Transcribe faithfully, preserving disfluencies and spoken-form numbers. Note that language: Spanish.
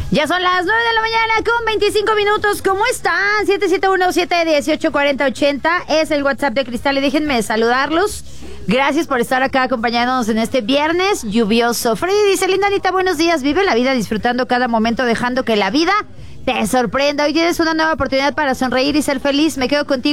Ya son las nueve de la mañana con veinticinco minutos. ¿Cómo están? siete siete uno, siete uno ocho, cuatro cero ocho cero es el WhatsApp de Cristal y déjenme saludarlos. Gracias por estar acá acompañándonos en este viernes lluvioso. Freddy dice, linda Anita, buenos días. Vive la vida disfrutando cada momento, dejando que la vida te sorprenda. Hoy tienes una nueva oportunidad para sonreír y ser feliz. Me quedo contigo.